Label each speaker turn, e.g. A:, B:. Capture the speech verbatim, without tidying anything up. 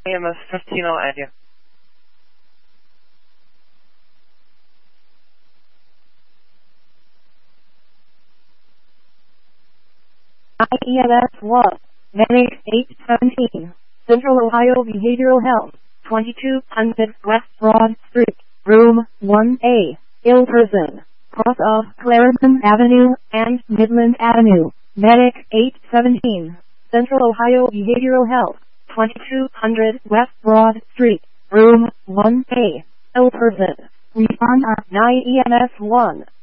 A: E M S fifteen, I'll add you.
B: I E M S one, Medic eight seventeen, Central Ohio Behavioral Health, twenty-two hundred West Broad Street, Room one A, ill person, cross of Clarendon Avenue and Midland Avenue, Medic eight seventeen, Central Ohio Behavioral Health, twenty-two hundred West Broad Street, Room one A, ill person, respond at nine E M S one.